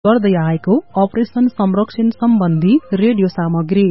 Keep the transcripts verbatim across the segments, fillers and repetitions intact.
गर्दै आएको अपरेसन संरक्षण सम्बन्धी रेडियो सामग्री।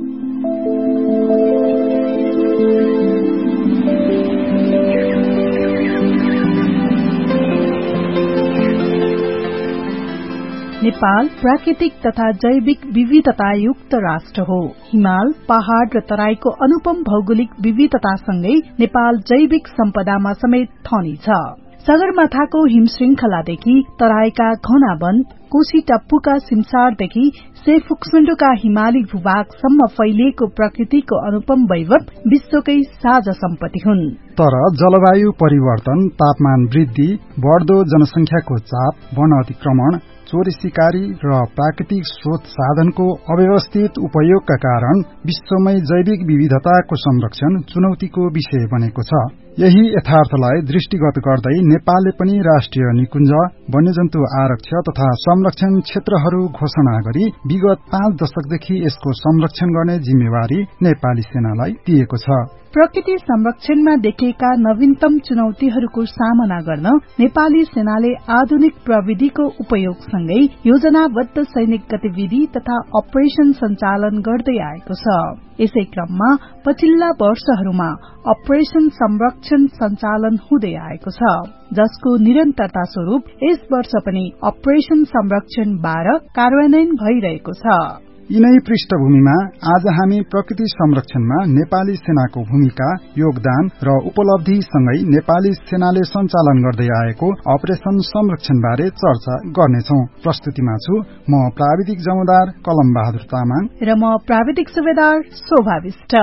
नेपाल प्राकृतिक तथा जैविक विविधता युक्त राष्ट्र हो। हिमाल, पहाड़ र तराईको अनुपम भौगोलिक विविधतासँगै नेपाल जैविक सम्पदामा समेत धनी छ। सगरमाथाको हिमश्रृंखलादेखि तराईका घना वन, कोशी टप्पुका सिमसारदेखि सेफुक्सुण्डुका हिमाली भूभागसम्म फैलिएको प्रकृतिको अनुपम वैभव विश्वकै साझा सम्पत्ति हुन्। तर जलवायु परिवर्तन, तापमान वृद्धि, बढ़दो जनसंख्याको चाप, वन अतिक्रमण, चोरी शिकारी र प्राकृतिक स्रोत साधनको अव्यवस्थित उपयोगका कारण विश्वमै जैविक विविधताको संरक्षण चुनौतीको विषय बनेको छ। यही यथार्थलाई दृष्टिगत गर्दै नेपालले पनि राष्ट्रिय निकुञ्ज, वन्यजन्तु आरक्ष तथा संरक्षण क्षेत्रहरू घोषणा गरी विगत पाँच दशकदेखि यसको संरक्षण गर्ने जिम्मेवारी नेपाली सेनालाई दिएको छ। प्रकृति संरक्षणमा देखिएका नवीनतम चुनौतीहरूको सामना गर्न नेपाली सेनाले आधुनिक प्रविधिको उपयोगसँगै योजनाबद्ध सैनिक गतिविधि तथा अपरेशन सञ्चालन गर्दै आएको छ। यसै क्रममा पछिल्ला वर्षहरूमा अपरेशन संरक्षण सञ्चालन हुँदै आएको छ, जसको निरन्तरता स्वरूप यस वर्ष पनि अपरेशन संरक्षण बाह्र कार्यान्वयन भइरहेको छ। यिनै पृष्ठभूमिमा आज हामी प्रकृति संरक्षणमा नेपाली सेनाको भूमिका, योगदान र उपलब्धिसँगै नेपाली सेनाले सञ्चालन गर्दै आएको अपरेशन संरक्षण बारे चर्चा गर्नेछौं। प्रस्तुतिमा छु म प्राविधिक जमोदार कलम बहादुर तामाङ र म प्राविधिक सुबेदार शोभा विष्ट।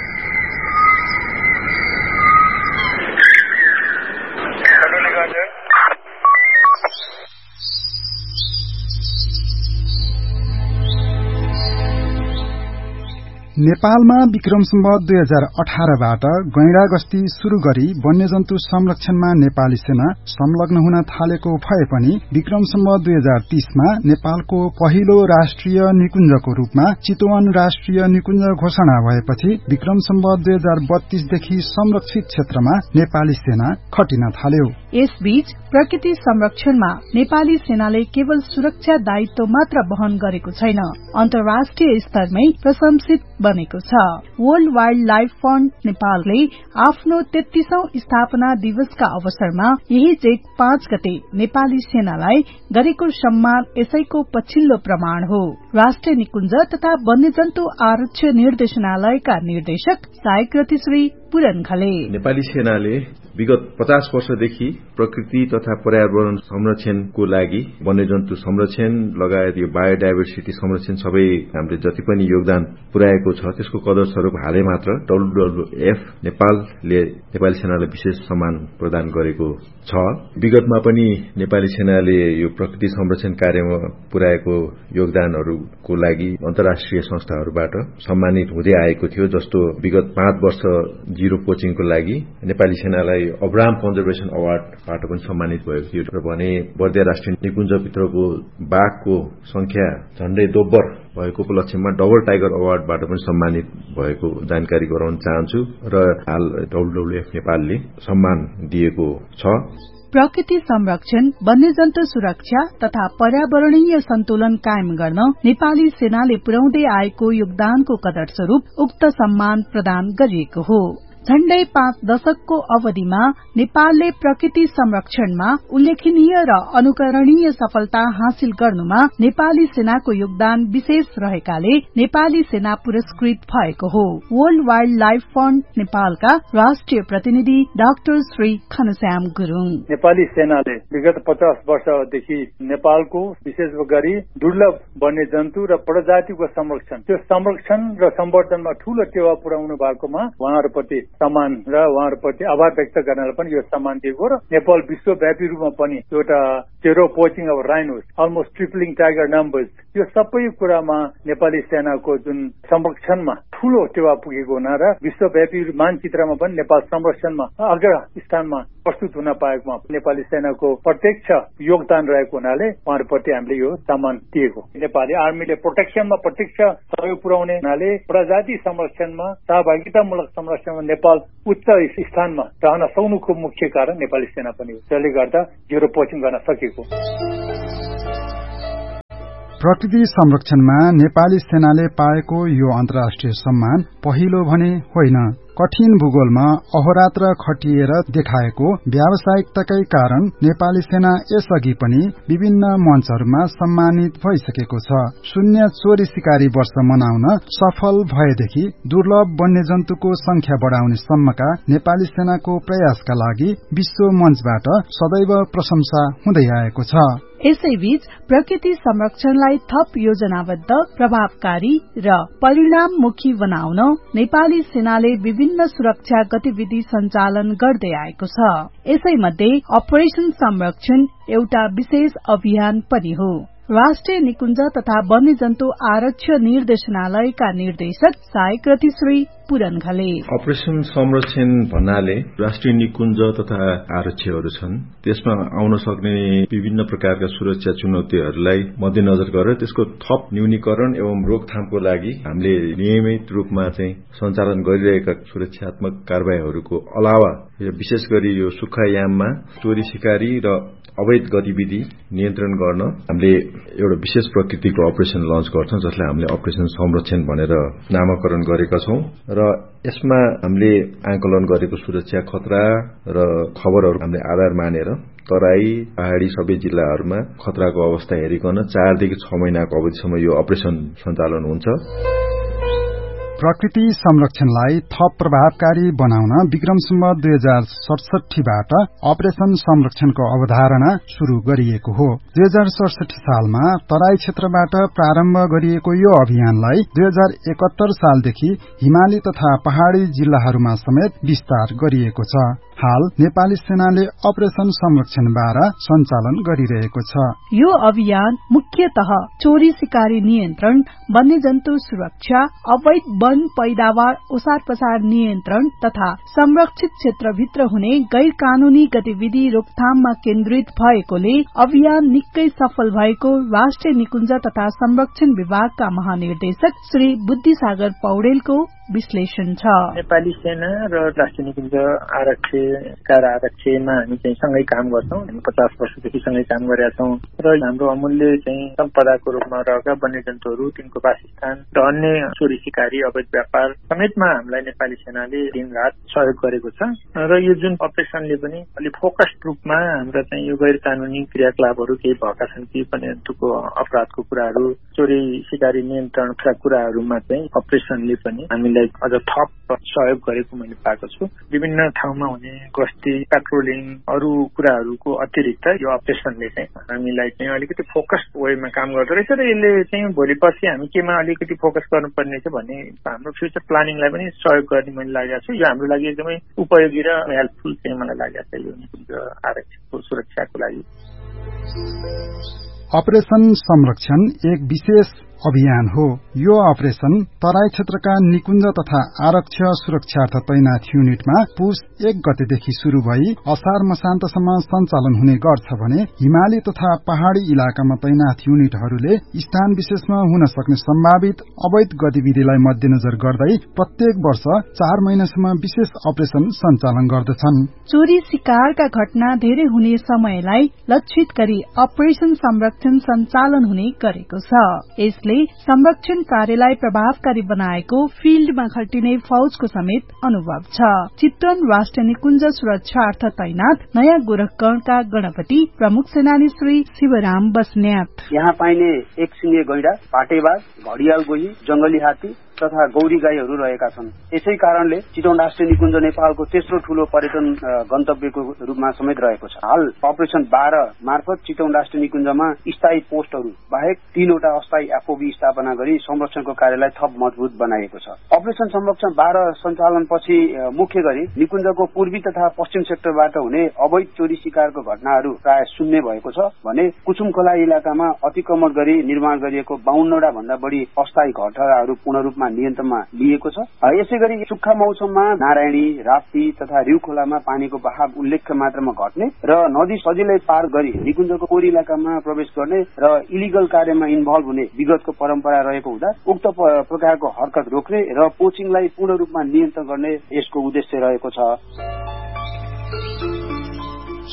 नेपालमा विक्रम सम्वत दुई हजार अठारबाट गैंडा गस्ती शुरू गरी वन्यजन्तु संरक्षणमा नेपाली सेना संलग्न हुन थालेको भए पनि विक्रम सम्वत दुई हजार तीसमा नेपालको पहिलो राष्ट्रिय निकुञ्जको रूपमा चितवन राष्ट्रिय निकुञ्ज घोषणा भएपछि विक्रम सम्वत दुई हजार बत्तीसदेखि संरक्षित क्षेत्रमा नेपाली सेना खटिन थाल्यो। यसबीच प्रकृति संरक्षणमा नेपाली सेनाले केवल सुरक्षा दायित्व मात्र वहन गरेको छैन, अन्तर्राष्ट्रिय स्तरमै प्रशंसित बनेको छ। वर्ल्ड वाइल्ड लाइफ फण्ड नेपालले आफ्नो तेत्तीसौं स्थापना दिवसका अवसरमा यही जेठ पाँच गते नेपाली सेनालाई गरेको सम्मान यसैको पछिल्लो प्रमाण हो। राष्ट्रिय निकुञ्ज तथा वन्यजन्तु आरक्ष निर्देशनालयका निर्देशक सहायक रथिश्री पुरनखले नेपाली सेनाले विगत पचास वर्षदेखि प्रकृति तथा पर्यावरण संरक्षणको लागि वन्यजन्तु संरक्षण लगायत यो बायोडाइभर्सिटी संरक्षण सबै हामीले जति पनि योगदान पुर्याएको छ त्यसको कदर स्वरूप हालै मात्र डब्ल्युडब्ल्युएफ नेपालले नेपाली सेनालाई विशेष सम्मान प्रदान गरेको छ। विगतमा पनि नेपाली सेनाले यो प्रकृति संरक्षण कार्यमा पुर्याएको योगदानहरूको लागि अन्तर्राष्ट्रिय संस्थाहरूबाट सम्मानित हुँदै आएको थियो। जस्तो विगत पाँच वर्ष जिरो पोचिङको लागि नेपाली सेनालाई अब्राम कन्जर्भेसन अवार्डबाट पनि सम्मानित भएको थियो र भने बर्दिया राष्ट्रिय निकुञ्जभित्रको बाघको संख्या झण्डै दोब्बर भएको उपलक्ष्यमा डबल टाइगर अवार्डबाट पनि सम्मानित भएको जानकारी गराउन चाहन्छु र हाल डब्ल्युडब्ल्युएफ नेपालले सम्मान दिएको छ। प्रकृति संरक्षण, वन्यजन्तु सुरक्षा तथा पर्यावरणीय सन्तुलन कायम गर्न नेपाली सेनाले पुर्याउँदै आएको योगदानको कदर स्वरूप उक्त सम्मान प्रदान गरिएको हो। झण्डै पाँच दशकको अवधिमा नेपालले प्रकृति संरक्षणमा उल्लेखनीय र अनुकरणीय सफलता हासिल गर्नुमा नेपाली सेनाको योगदान विशेष रहेकाले नेपाली सेना पुरस्कृत भएको हो। वर्ल्ड वाइल्ड लाइफ फण्ड नेपालका राष्ट्रिय प्रतिनिधि डाक्टर श्री खनश्याम गुरुङ नेपाली सेनाले विगत पचास वर्षदेखि नेपालको विशेष गरी दुर्लभ वन्यजन्तु र प्रजातिको संरक्षण त्यो संरक्षण र सम्वर्धनमा ठूलो टेवा पुर्याउनु भएकोमा उहाँहरूप्रति सम्मान र उहाँहरूप्रति आभार व्यक्त गर्नलाई पनि यो सम्मान दिएको र नेपाल विश्वव्यापी रूपमा पनि एउटा zero poaching of rhinos, almost ट्रिपलिङ tiger numbers, यो सबै कुरामा नेपाली सेनाको जुन संरक्षणमा ठूलो टेवा पुगेको हुना र विश्वव्यापी मानचित्रमा पनि नेपाल संरक्षणमा अग्र स्थानमा प्रस्तुत हुन पाएकोमा नेपाली सेनाको प्रत्यक्ष योगदान रहेको हुनाले उहाँहरूप्रति हामीले यो सम्मान दिएको। नेपाली आर्मीले प्रोटेक्सनमा प्रत्यक्ष सहयोग पुर्याउने हुनाले प्रजाति संरक्षणमा सहभागितामूलक संरक्षणमा नेपाल उच्च स्थानमा रहन सक्नुको मुख्य कारण नेपाली सेना पनि हो, जसले गर्दा जेरो पोचिङ गर्न सकेको। प्रकृति संरक्षणमा नेपाली सेनाले पाएको यो अन्तर्राष्ट्रिय सम्मान पहिलो भने होइन। कठिन भूगोलमा अहोरात्र खटिएर देखाएको व्यावसायिकताकै कारण नेपाली सेना यसअघि पनि विभिन्न मञ्चहरूमा सम्मानित भइसकेको छ। शून्य चोरी सिकारी वर्ष मनाउन सफल भएदेखि दुर्लभ वन्यजन्तुको संख्या बढाउने सम्मका नेपाली सेनाको प्रयासका लागि विश्व मञ्चबाट सदैव प्रशंसा हुँदै आएको छ। यसैबीच प्रकृति संरक्षणलाई थप योजनाबद्ध, प्रभावकारी र परिणाममुखी बनाउन नेपाली सेनाले विभिन्न सुरक्षा गतिविधि सञ्चालन गर्दै आएको छ। यसैमध्ये अपरेशन संरक्षण एउटा विशेष अभियान पनि हो। राष्ट्रिय निकुञ्ज तथा वन्यजन्तु आरक्ष निर्देशनालयका निर्देशक सहायक रथी श्री पुरन घले अपरेशन संरक्षण भन्नाले राष्ट्रिय निकुञ्ज तथा आरक्षहरू छन्, त्यसमा आउन सक्ने विभिन्न प्रकारका सुरक्षा चुनौतीहरूलाई मध्यनजर गरेर त्यसको थप न्यूनीकरण एवं रोकथामको लागि हामीले नियमित रूपमा चाहिँ सञ्चालन गरिरहेका सुरक्षात्मक कारबाहीहरूको अलावा विशेष गरी यो सुक्खा याममा चोरी सिकारी र अवैध गतिविधि नियन्त्रण गर्न हामीले एउटा विशेष प्रकृतिको अपरेसन लन्च गर्छौं, जसलाई हामीले अपरेसन संरक्षण भनेर नामाकरण गरेका छौं। र यसमा हामीले आकलन गरेको सुरक्षा खतरा र खबरहरू हामीले आधार मानेर तराई, पहाड़ी सबै जिल्लाहरूमा खतराको अवस्था हेरिकन चारदेखि छ महिनाको अवधिसम्म यो अपरेसन सञ्चालन हुन्छ। प्रकृति संरक्षणलाई थप प्रभावकारी बनाउन विक्रम सम्वत दुई हजार सडसठीबाट अपरेशन संरक्षणको अवधारणा शुरू गरिएको हो। दुई हजार सडसठी सालमा तराई क्षेत्रबाट प्रारम्भ गरिएको यो अभियानलाई दुई हजार एकहत्तर सालदेखि हिमाली तथा पहाड़ी जिल्लाहरूमा समेत विस्तार गरिएको छ। हाल नेपाली सेनाले अपरेशन संरक्षण बारा सञ्चालन गरिरहेको छ। यो अभियान मुख्यतः चोरी सिकारी नियन्त्रण, वन्यजन्तु सुरक्षा, अवैध वन पैदावार ओसार पसार नियन्त्रण तथा संरक्षित क्षेत्रभित्र हुने गैर कानूनी गतिविधि रोकथाममा केन्द्रित भएकोले अभियान निकै सफल भएको राष्ट्रिय निकुञ्ज तथा संरक्षण विभागका महानिर्देशक श्री बुद्धिसागर पौडेलको विश्लेषण छ। नेपाली सेना र राष्ट्रिय निकुञ्ज आरक्षी कार आरक्षीमा हामी चाहिँ सँगै काम गर्छौं। हामी पचास वर्षदेखि सँगै काम गरेका छौं र हाम्रो अमूल्य चाहिँ सम्पदाको रूपमा रहेका वन्यजन्तुहरू, तिनको वासस्थान र अन्य चोरी सिकारी अवैध व्यापार समेतमा हामीलाई नेपाली सेनाले दिनरात सहयोग गरेको छ। र यो जुन अपरेसनले पनि अलिक फोकस्ड रूपमा हाम्रा चाहिँ यो गैर कानूनी क्रियाकलापहरू केही भएका छन् कि वन्यजन्तुको अपराधको कुराहरू, चोरी सिकारी नियन्त्रणका कुराहरूमा चाहिँ अपरेसनले पनि हामीलाई अझ थप सहयोग गरेको मैले पाएको छु। विभिन्न ठाउँमा हुने गस्ती, पेट्रोलिङ अरू कुराहरूको अतिरिक्त यो अपरेसनले चाहिँ हामीलाई चाहिँ अलिकति फोकस्ड वेमा काम गर्दो रहेछ र यसले चाहिँ भोलि पछि हामी केमा अलिकति फोकस गर्नुपर्ने छ भन्ने हाम्रो फ्युचर प्लानिङलाई पनि सहयोग गर्ने मैले लागेको छु। यो हाम्रो लागि एकदमै उपयोगी र हेल्पफुल चाहिँ मलाई लागेको छ यो निकुञ्ज आरक्षीको सुरक्षाको लागि। अपरेसन संरक्षण एक विशेष अभियान हो। यो अपरेसन तराई क्षेत्रका निकुञ्ज तथा आरक्ष सुरक्षार्थ तैनाथ युनिटमा पुस एक गतेदेखि शुरू भई असार मसान्तसम्म सञ्चालन हुने गर्छ भने हिमाली तथा पहाड़ी इलाकामा तैनाथ युनिटहरूले स्थान विशेषमा हुन सक्ने सम्भावित अवैध गतिविधिलाई मध्यनजर गर्दै प्रत्येक वर्ष चार महिनासम्म विशेष अपरेसन सञ्चालन गर्दछन्। चोरी शिकारका घटना धेरै हुने समयलाई लक्षित गरी अपरेसन संरक्षण सञ्चालन हुने गरेको छ। यसले संरक्षण कार्यलाई प्रभावकारी बनाएको फिल्डमा खटिने फौजको समेत अनुभव छ। चितवन राष्ट्रिय निकुञ्ज सुरक्षार्थ तैनात नयाँ गोरखगढ़का गणपति प्रमुख सेनानी श्री शिवराम बस्नेत यहाँ पाइने एक सिंगे गैंडा, पाटेबाज, घडियाल गोही, जंगली हात्ती तथा गौरी गाईहरू रहेका छन्। यसै कारणले चितवन राष्ट्रिय निकुञ्ज नेपालको तेस्रो ठूलो पर्यटन गन्तव्यको रूपमा समेत रहेको छ। हाल अपरेसन बाह्र मार्फत चितवन राष्ट्रिय निकुञ्जमा स्थायी पोस्टहरू बाहेक तीनवटा अस्थायी एफओबी स्थापना गरी संरक्षणको कार्यलाई थप मजबुत बनाइएको छ। अपरेसन संरक्षण बाह्र सञ्चालनपछि मुख्य गरी निकुञ्जको पूर्वी तथा पश्चिम सेक्टरबाट हुने अवैध चोरी शिकारको घटनाहरू प्राय शून्य भएको छ भने कुचुम खोला इलाकामा अतिक्रमण गरी निर्माण गरिएको बाहन्नवटा भन्दा बढ़ी अस्थायी घटनाहरू पूर्ण रूपमा नियन्त्रणमा लिएको छ। यसै गरी सुक्खा मौसममा नारायणी, राप्ती तथा रिउ खोलामा पानीको बहाव उल्लेख्य मात्रामा घट्ने र नदी सजिलै पार गरी निकुञ्जको कोर इलाकामा प्रवेश गर्ने र इलिगल कार्यमा इन्भल्भ हुने विगतको परम्परा रहेको हुँदा उक्त प्रकारको हरकत रोक्ने र पोचिङलाई पूर्ण रूपमा नियन्त्रण गर्ने यसको उद्देश्य रहेको छ।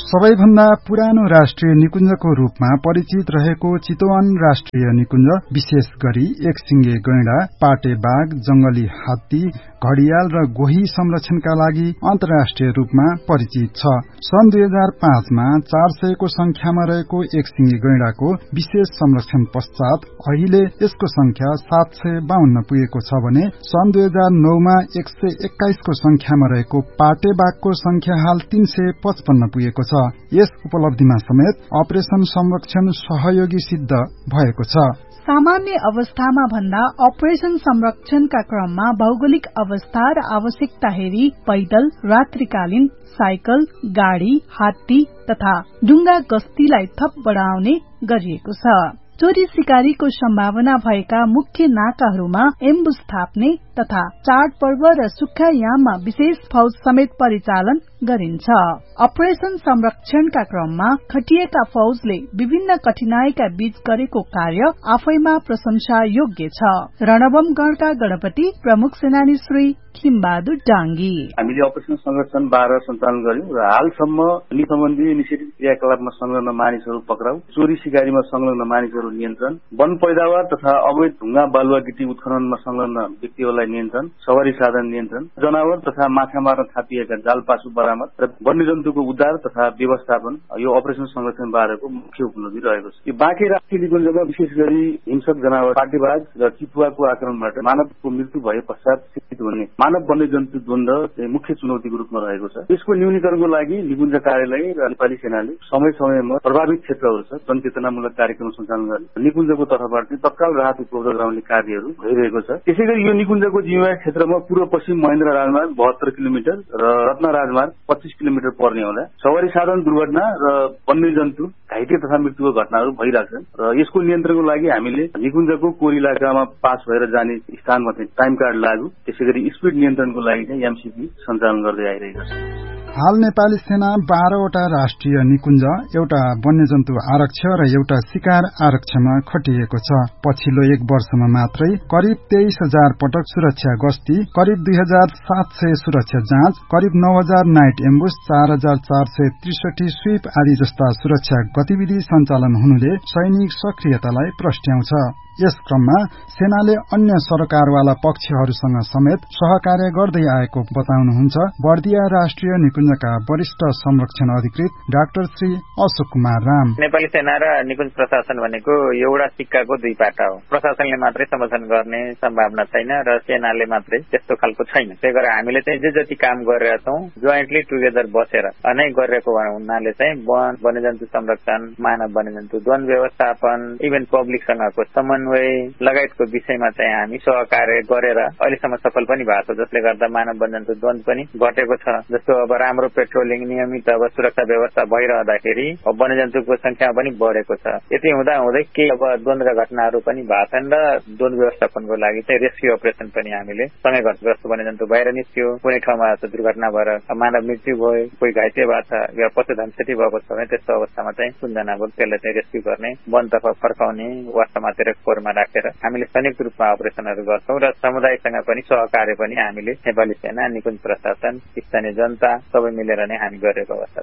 सबैभन्दा पुरानो राष्ट्रिय निकुञ्जको रूपमा परिचित रहेको चितवन राष्ट्रिय निकुञ्ज विशेष गरी एकसिङे गैंडा, पाटे बाघ, जंगली हात्ती, घडियाल र गोही संरक्षणका लागि अन्तर्राष्ट्रिय रूपमा परिचित छ। सन् दुई हजार पाँचमा चार सयको संख्यामा रहेको एकसिङे गैंडाको विशेष संरक्षण पश्चात अहिले यसको संख्या सात सय बाहन्न पुगेको छ भने सन् दुई हजार नौमा एक सय एक्काइसको संख्यामा रहेको पाटे बाघको संख्या हाल तीन सय पचपन्न पुगेको छ। यस उपलब्धिमा समेत अपरेशन संरक्षण सहयोगी सिद्ध भएको छ। सामान्य अवस्थामा भन्दा अपरेशन संरक्षणका क्रममा भौगोलिक अवस्था र आवश्यकता हेरी पैदल, रात्रिकालीन, साइकल, गाड़ी, हात्ती तथा डुंगा गस्तीलाई थप बढ़ाउने गरिएको छ। चोरी शिकारीको सम्भावना भएका मुख्य नाकाहरूमा एम्बुस थाप्ने तथा चाडपर्व र सुक्खा याममा विशेष फौज समेत परिचालन गरिन्छ। अपरेशन संरक्षणका क्रममा खटिएका फौजले विभिन्न कठिनाईका बीच गरेको कार्य आफैमा प्रशंसा योग्य छ। रणबम गणका गणपति प्रमुख सेनानी श्री खिमबहादुर डांगी हामीले अपरेशन संरक्षण बाह्र सञ्चालन गर्यौं र हालसम्म नी सम्बन्धी निषेधित क्रियाकलापमा संलग्न मानिसहरू पक्राउ, चोरी शिकारीमा संलग्न मानिसहरू नियन्त्रण, वन पैदावार तथा अवैध ढुङ्गा बालुवा गिटी उत्खननमा संलग्न व्यक्तिहरूलाई नियन्त्रण, सवारी साधन नियन्त्रण, जनावर तथा माछा मार्न थापिएका जाल पासु बरामद र वन्यजन्तुको उद्धार तथा व्यवस्थापन यो अपरेशन संरक्षण बाह्रको मुख्य उपलब्धि रहेको छ। यो बाँके राष्ट्रिय निकुञ्जमा विशेष गरी हिंसक जनावर पाटेबाज र चितुवाको आक्रमणबाट मानवको मृत्यु भए पश्चात शिक्षित हुने मानव वन्यजन्तु द्वन्द चाहिँ मुख्य चुनौतीको रूपमा रहेको छ। यसको न्यूनीकरणको लागि निकुञ्ज कार्यालय र नेपाली सेनाले समय समयमा प्रभावित क्षेत्रहरू छ जनचेतनामूलक कार्यक्रम सञ्चालन गर्ने निकुञ्जको तर्फबाट तत्काल राहत उपलब्ध गराउने कार्यहरू भइरहेको छ। त्यसैगरी यो निकुञ्जको जिम्मेवारी क्षेत्रमा पूर्व पश्चिम महेन्द्र राजमार्ग बहत्तर किलोमिटर र रत्न राजमार्ग पच्चीस किलोमिटर पर्ने हुँदा सवारी साधन दुर्घटना र वन्यजन्तु घाइते तथा मृत्युको घटनाहरू भइरहेछन् र यसको नियन्त्रणको लागि हामीले निकुञ्जको कोर इलाकामा पास भएर जाने स्थानमा चाहिँ टाइम कार्ड लागू, त्यसैगरी स्पिड नियन्त्रणको लागि चाहिँ एमसीपी सञ्चालन गर्दै आइरहेको छ। हाल नेपाली सेना बाह्रवटा राष्ट्रिय निकुञ्ज, एउटा वन्यजन्तु आरक्ष र एउटा शिकार आरक्षमा खटिएको छ। पछिल्लो एक वर्षमा मात्रै करिब तेइस हजार पटक सुरक्षा गस्ती, करिब दुई हजार सात सय सुरक्षा जाँच, करिब नौ हजार नाइट एम्बुस, चार हजार चार सय त्रिसठी स्वीप आदि जस्ता सुरक्षा गतिविधि सञ्चालन हुनुले सैनिक सक्रियतालाई प्रस्ट्याउँछ। यस क्रममा सेनाले अन्य सरकारवाला पक्षहरूसँग समेत सहकार्य गर्दै आएको बताउनुहुन्छ बर्दिया राष्ट्रिय निकुञ्जका वरिष्ठ संरक्षण अधिकृत डाक्टर श्री अशोक कुमार राम। नेपाली सेना र निकुञ्ज प्रशासन भनेको एउटा सिक्काको दुई पाटा हो। प्रशासनले मात्रै समर्थन गर्ने सम्भावना छैन र सेनाले मात्रै त्यस्तो खालको छैन। त्यही भएर हामीले चाहिँ जे जति काम गरिरहेका छौँ जोइन्टली टुगेदर बसेर नै गरिरहेको हुनाले चाहिँ वन वन्यजन्तु संरक्षण, मानव वन्यजन्तु द्वन्द व्यवस्थापन, इभन पब्लिकसँगको समन्वय लगायतको विषयमा चाहिँ हामी सहकार्य गरेर अहिलेसम्म सफल पनि भएको छ, जसले गर्दा मानव वन्यजन्तु द्वन्द पनि घटेको छ। जस्तो अब राम्रो पेट्रोलिङ, नियमित अब सुरक्षा व्यवस्था भइरहँदाखेरि अब वन्यजन्तुको संख्या पनि बढेको छ। यति हुँदा हुँदै केही अब द्वन्द्व घटनाहरू पनि भएछन् र द्वन्द व्यवस्थापनको लागि चाहिँ रेस्क्यु अपरेसन पनि हामीले सँगै गर्छौँ। जस्तो वन्यजन्तु बाहिर निस्क्यो, कुनै ठाउँमा दुर्घटना भएर मानव मृत्यु भयो, कोही घाइते भएको छ या पशुधन क्षति भएको छ भने त्यस्तो अवस्थामा चाहिँ कुन जनाको त्यसलाई चाहिँ रेस्क्यु गर्ने, वनतर्फ फर्काउने वा समातेर खोरमा राखेर हामीले संयुक्त रूपमा अपरेसनहरू गर्छौँ र समुदायसँग पनि सहकार्य पनि हामीले नेपाली सेना, निकुञ्ज प्रशासन, स्थानीय जनता सबै मिलेर नै हामी गरेको अवस्था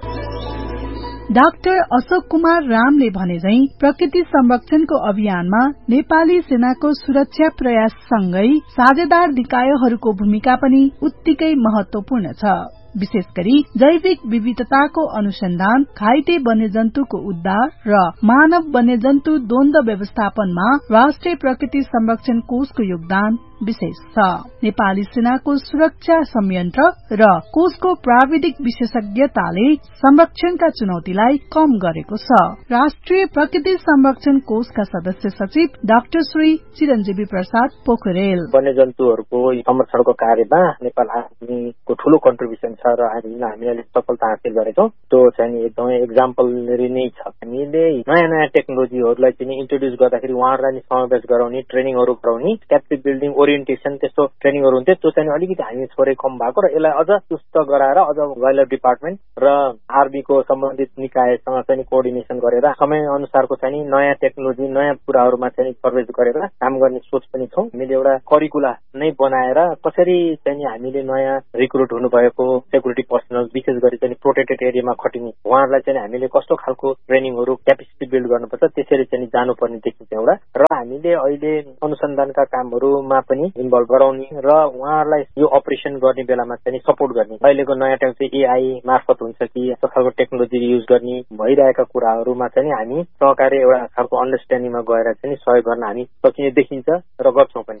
छ। डाक्टर अशोक कुमार रामले भने झैं प्रकृति संरक्षणको अभियानमा नेपाली सेनाको सुरक्षा प्रयाससँगै साझेदार निकायहरूको भूमिका पनि उत्तिकै महत्वपूर्ण छ। विशेष गरी जैविक विविधताको अनुसन्धान, घाइते वन्यजन्तुको उद्धार र मानव वन्यजन्तु द्वन्द व्यवस्थापनमा राष्ट्रिय प्रकृति संरक्षण कोषको योगदान विशेष छ। नेपाली सेनाको सुरक्षा संयन्त्र र कोषको प्राविधिक विशेषज्ञताले संरक्षणका चुनौतीलाई कम गरेको छ। राष्ट्रिय प्रकृति संरक्षण कोषका सदस्य सचिव डाक्टर श्री चिरञ्जीवी प्रसाद पोखरेल वन्यजन्तुहरूको संरक्षणको कार्यमा नेपाल आर्मीको ठूलो कन्ट्रिब्युसन छ र हामीले सफलता हासिल गरेछौँ। त्यो चाहिँ एकदमै एक्जाम्पलरी नै छ। हामीले नयाँ नयाँ टेक्नोलोजीहरूलाई चाहिँ इन्ट्रोड्युस गर्दाखेरि उहाँहरूलाई समावेश गराउने, ट्रेनिङहरू गराउने, क्यापेसिटी बिल्डिङ ओरिएन्टेसन त्यस्तो ट्रेनिङहरू हुन्थ्यो, त्यो चाहिँ अलिकति हामी थोरै कम भएको र यसलाई अझ चुस्त गराएर अझ वाइल्ड लाइफ डिपार्टमेन्ट र आर्मीको सम्बन्धित निकायसँग चाहिँ कोअर्डिनेसन गरेर समय अनुसारको चाहिँ नयाँ टेक्नोलोजी नयाँ कुराहरूमा चाहिँ प्रवेश गरेर काम गर्ने सोच पनि छौँ। हामीले एउटा करिकुला नै बनाएर कसरी चाहिँ हामीले नयाँ रिक्रुट हुनुभएको सेक्युरिटी पर्सनल विशेष गरी चाहिँ प्रोटेक्टेड एरियामा खटिने उहाँहरूलाई चाहिँ हामीले कस्तो खालको ट्रेनिङहरू क्यापेसिटी बिल्ड गर्नुपर्छ त्यसरी चाहिँ जानुपर्ने देखिन्छ एउटा। र हामीले अहिले अनुसन्धानका कामहरूमा पनि इन्भल्भ गराउने र उहाँहरूलाई यो अपरेसन गर्ने बेलामा चाहिँ सपोर्ट गर्ने अहिलेको नयाँ टाइम चाहिँ एआई मार्फत हुन्छ कि यस्तो खालको टेक्नोलोजी युज गर्ने भइरहेका कुराहरूमा चाहिँ हामी सहकारी एउटा खालको अन्डरस्ट्यान्डिङमा गएर चाहिँ सहयोग गर्न हामी सकिने देखिन्छ र गर्छौँ पनि।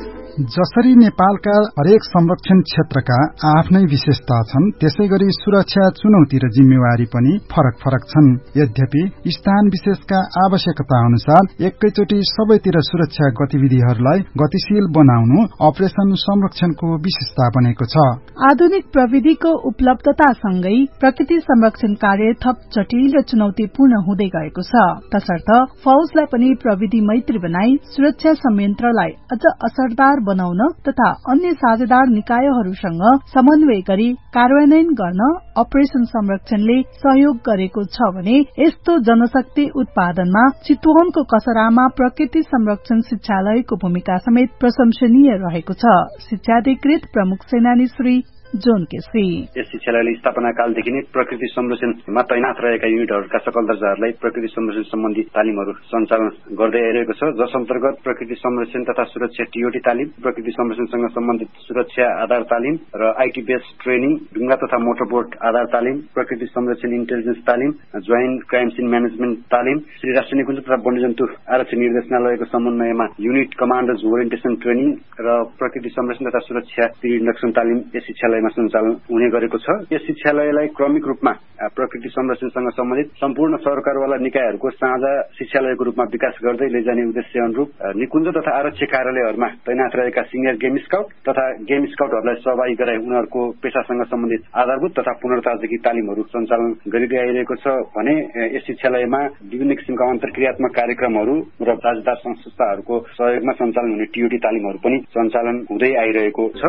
जसरी नेपालका हरेक संरक्षण क्षेत्रका आफ्नै विशेषता छन्, त्यसै गरी सुरक्षा चुनौती र जिम्मेवारी पनि फरक फरक छन्। यद्यपि स्थान विशेषका आवश्यकता अनुसार एकैचोटि सबैतिर सुरक्षा गतिविधिहरूलाई गतिशील बनाउनु अपरेसन संरक्षणको विशेषता बनेको छ। आधुनिक प्रविधिको उपलब्धतासँगै प्रकृति संरक्षण कार्य थप जटिल र चुनौतीपूर्ण हुँदै गएको छ। तसर्थ फौजलाई पनि प्रविधि मैत्री बनाई सुरक्षा संयन्त्रलाई अझ असरदार बनाउन तथा अन्य साझेदार निकायहरूसँग समन्वय गरी कार्यान्वयन गर्न अपरेसन संरक्षणले सहयोग गरेको छ भने यस्तो जनशक्ति उत्पादनमा चितवनको कसरामा प्रकृति संरक्षण शिक्षालयको भूमिका समेत प्रशंसनीय रहेको छ। शिक्षाधिकृत प्रमुख सेनानी श्री जोन केसी यस शिक्षालयले स्थापना कालदेखि नै प्रकृति संरक्षणमा तैनात रहेका युनिटहरूका सकल दर्जाहरूलाई प्रकृति संरक्षण सम्बन्धी तालिमहरू सञ्चालन गर्दै आइरहेको छ, जस अन्तर्गत प्रकृति संरक्षण तथा सुरक्षा टीओटी तालिम, प्रकृति संरक्षणसँग सम्बन्धित सुरक्षा आधार तालिम र आईटी बेस्ड ट्रेनिङ, ढुङ्गा तथा मोटरबोट आधार तालिम, प्रकृति संरक्षण इन्टेलिजेन्स तालिम, जोइन्ट क्राइम सिन म्यानेजमेन्ट तालिम, श्री राष्ट्रिय निकुञ्ज तथा वन्यजन्तु आरक्षण निर्देशनालयको समन्वयमा युनिट कमान्डर्स ओरिएन्टेसन ट्रेनिङ र प्रकृति संरक्षण तथा सुरक्षा रिडक्सन तालिम यस शिक्षालय सञ्चालन हुने गरेको छ। यस शिक्षालयलाई क्रमिक रूपमा प्रकृति संरक्षणसँग सम्बन्धित सम्पूर्ण सरकारवाला निकायहरूको साझा शिक्षालयको रूपमा विकास गर्दै लैजाने उद्देश्य अनुरूप निकुञ्ज तथा आरक्षी कार्यालयहरूमा तैनात रहेका सिनियर गेम स्काउट तथा गेम स्काउटहरूलाई सहभागी गराई उनीहरूको पेशासँग सम्बन्धित आधारभूत तथा पुनर्ताजगी तालिमहरू सञ्चालन गरिँदै आइरहेको छ भने यस शिक्षालयमा विभिन्न किसिमका अन्तर्क्रियात्मक कार्यक्रमहरू र साझेदार संस्थाहरूको सहयोगमा सञ्चालन हुने टीओटी तालिमहरू पनि सञ्चालन हुँदै आइरहेको छ।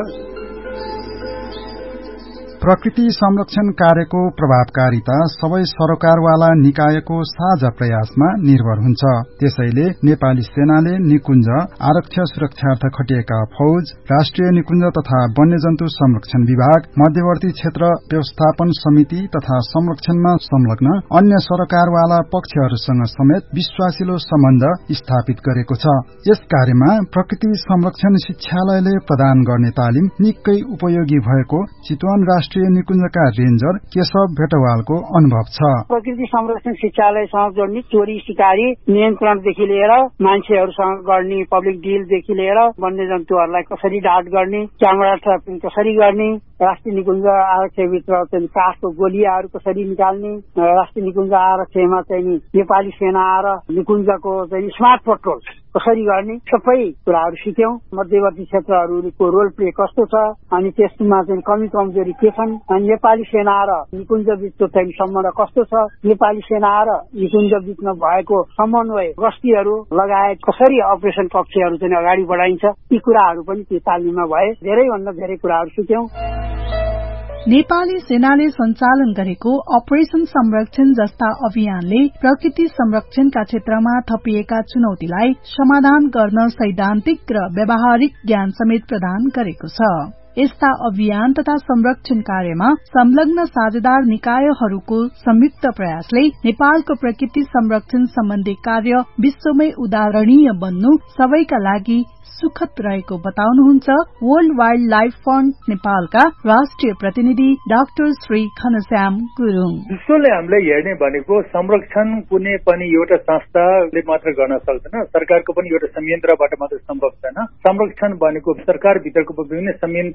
प्रकृति संरक्षण कार्यको प्रभावकारिता सबै सरोकारवाला निकायको साझा प्रयासमा निर्भर हुन्छ। त्यसैले नेपाली सेनाले निकुञ्ज, आरक्ष सुरक्षार्थ खटिएका फौज, राष्ट्रिय निकुञ्ज तथा वन्यजन्तु संरक्षण विभाग, मध्यवर्ती क्षेत्र व्यवस्थापन समिति तथा संरक्षणमा संलग्न अन्य सरोकारवाला पक्षहरूसँग समेत विश्वासिलो सम्बन्ध स्थापित गरेको छ। यस कार्यमा प्रकृति संरक्षण शिक्षालयले प्रदान गर्ने तालिम निकै उपयोगी भएको चितवन राष्ट्रिय निकुञ्जका रेन्जर केशव भेटवालको अनुभव छ। प्रकृति संरक्षण शिक्षालयसँग जोड्ने चोरी शिकारी नियन्त्रणदेखि लिएर मान्छेहरूसँग गर्ने पब्लिक डिलदेखि लिएर वन्यजन्तुहरूलाई कसरी डाट गर्ने, क्यामेरा ट्र्यापिङ कसरी गर्ने, राष्ट्रिय निकुञ्ज आरक्षभित्र चाहिँ काठको गोलियाहरू कसरी निकाल्ने, राष्ट्रिय निकुञ्ज आरक्षमा चाहिँ नेपाली सेना र निकुञ्जको चाहिँ स्मार्ट पेट्रोल कसरी गर्ने, सबै कुराहरू सिक्यौं। मध्यवर्ती क्षेत्रहरूको रोल प्ले कस्तो छ अनि त्यसमा चाहिँ कमी कमजोरी के छन्, अनि नेपाली सेना र निकुञ्ज बीचको चाहिँ सम्बन्ध कस्तो छ, नेपाली सेना र निकुञ्ज बीचमा भएको समन्वय गस्तीहरू लगायत कसरी अपरेसन कक्षहरू चाहिँ अगाडि बढाइन्छ, यी कुराहरू पनि त्यो तालिममा भए। धेरैभन्दा धेरै कुराहरू सिक्यौं। नेपाली सेनाले सञ्चालन गरेको अपरेसन संरक्षण जस्ता अभियानले प्रकृति संरक्षणका क्षेत्रमा थपिएका चुनौतीलाई समाधान गर्न सैद्धान्तिक र व्यावहारिक ज्ञान समेत प्रदान गरेको छ। यस्ता अभियान तथा संरक्षण कार्यमा संलग्न साझेदार निकायहरूको संयुक्त प्रयासले नेपालको प्रकृति संरक्षण सम्बन्धी कार्य विश्वमै उदाहरणीय बन्नु सबैका लागि सुखद रहेको बताउनुहुन्छ वर्ल्ड वाइल्ड लाइफ फण्ड नेपालका राष्ट्रिय प्रतिनिधि डाक्टर श्री घनश्याम गुरुङ। विश्वले हामीले हेर्ने भनेको संरक्षण कुनै पनि एउटा संस्थाले मात्र गर्न सक्दैन, सरकारको पनि एउटा संयन्त्रबाट मात्र सम्भव छैन। संरक्षण भनेको सरकारभित्रको विभिन्न संयन्त्र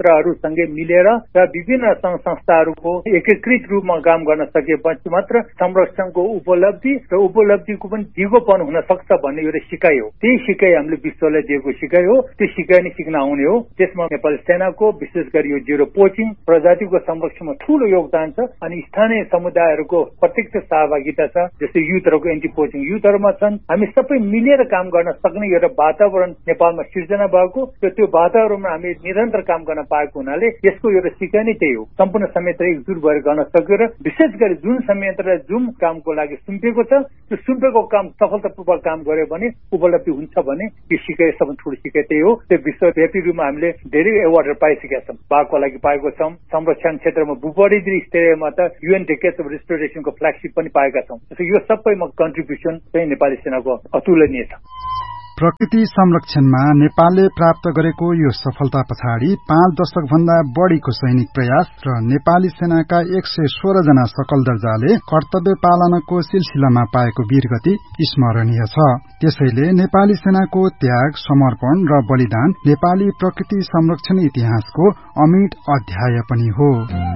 केन्द्रहरूसँगै मिलेर र विभिन्न संघ संस्थाहरूको एकीकृत रूपमा काम गर्न सकेपछि मात्र संरक्षणको उपलब्धि र उपलब्धिको पनि दिगोपन हुन सक्छ भन्ने एउटा सिकाइ हो। त्यही सिकाइ हामीले विश्वलाई दिएको सिकाइ हो। त्यो सिकाइ नै सिक्न आउने हो। त्यसमा नेपाली सेनाको विशेष गरी यो जेरो पोचिङ प्रजातिको संरक्षणमा ठूलो योगदान छ अनि स्थानीय समुदायहरूको प्रत्यक्ष सहभागिता छ। जस्तै युथहरूको एन्टी पोचिङ युथहरूमा छन्। हामी सबै मिलेर काम गर्न सक्ने एउटा वातावरण नेपालमा सिर्जना भएको र त्यो वातावरणमा हामी निरन्तर काम गर्न पाएको हुनाले यसको एउटा सिकाइ नै त्यही हो। सम्पूर्ण संयन्त्र एकजुट भएर गर्न सक्यो र विशेष गरी जुन संयन्त्रले जुन कामको लागि सुम्पेको छ त्यो सुम्पेको काम सफलतापूर्वक काम गर्यो भने उपलब्धि हुन्छ भने यो सिकाइ सबभन्दा ठुलो सिकाइ त्यही हो। त्यो विश्वव्यापी रूपमा हामीले धेरै एवार्डहरू पाइसकेका छौँ। बाघको लागि पाएको छौँ। संरक्षण क्षेत्रमा बुबडीगिरी स्तरमा त युएन डेकेड्स अफ रिस्टोरेसनको फ्ल्यागशिप पनि पाएका छौँ। यो सबैमा कन्ट्रिब्युसन चाहिँ नेपाली सेनाको अतुलनीय छ। प्रकृति संरक्षणमा नेपालले प्राप्त गरेको यो सफलता पछाडि पाँच दशक भन्दा बढ़ीको सैनिक प्रयास र नेपाली सेनाका एक सय सोह्र जना सकल दर्जाले कर्तव्य पालनाको सिलसिलामा पाएको वीरगति स्मरणीय छ। त्यसैले नेपाली सेनाको त्याग, समर्पण र बलिदान नेपाली प्रकृति संरक्षण इतिहासको अमिट अध्याय पनि हो।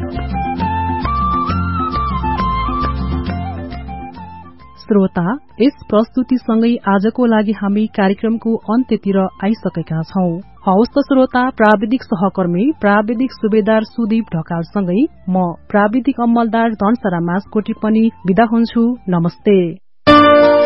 श्रोता, यस प्रस्तुतिसँगै आजको लागि हामी कार्यक्रमको अन्त्यतिर आइसकेका छौं। हवस् त श्रोता, प्राविधिक सहकर्मी प्राविधिक सुबेदार सुदीप ढकालसँगै म प्राविधिक अमलदार धनसरा मासकोटी पनि बिदा हुन्छु। नमस्ते।